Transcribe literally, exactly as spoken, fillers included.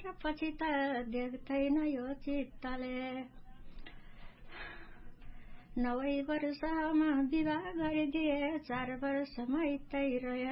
र पछि त देख्दैन यो चित्तले। नौ वर्षमा विवाह गरिदिए, चार वर्षमै तै रहे।